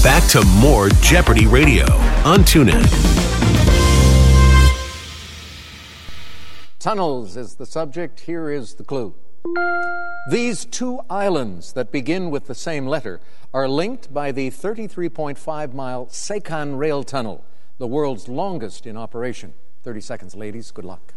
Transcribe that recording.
Back to more Jeopardy Radio on TuneIn. Tunnels is the subject. Here is the clue. These two islands that begin with the same letter are linked by the 33.5-mile Sekan Rail Tunnel, the world's longest in operation. 30 seconds, ladies. Good luck.